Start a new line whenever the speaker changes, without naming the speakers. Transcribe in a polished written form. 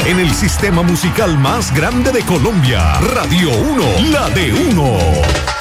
en el sistema musical más grande de Colombia. Radio 1, la de uno.